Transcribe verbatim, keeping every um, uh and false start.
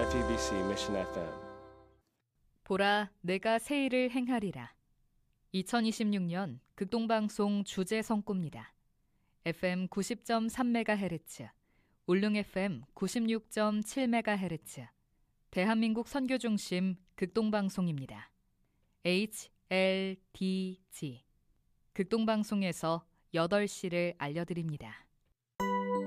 에프이비씨 Mission 에프엠. 보라, 내가 새 일을 행하리라. 이천이십육 년 극동방송 주제 성구입니다. 에프엠 구십 점 삼 메가헤르츠, 울릉 에프엠 구십육 점 칠 메가헤르츠, 대한민국 선교중심 극동방송입니다. 에이치 엘 디 지, 극동방송에서 여덟 시를 알려드립니다.